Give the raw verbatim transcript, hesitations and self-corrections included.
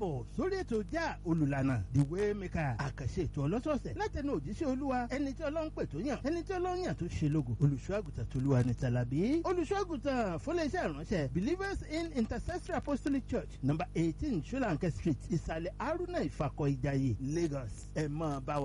káàbọ̀ sórí ètò já olùlànà the way maker àkàṣe ètò ọlọ́sọ̀ọ̀sẹ̀ látẹnu òjíṣẹ́ olúwa ẹni tí ọlọ́run pè tó yàn ẹni tí ọlọ́run yàn tó ṣe lógo olùṣọ́àgùtàn tolúwa ní tàlàbí olùṣọ́àgùtàn fọlẹ́ṣẹ́ ìránṣẹ́ believers in intercessory apostolic church number eighteen Solanke street ìsàlẹ̀ haruna ìfàkọ̀ ìjàyè Lagos ẹ̀ mọ́ bá wa.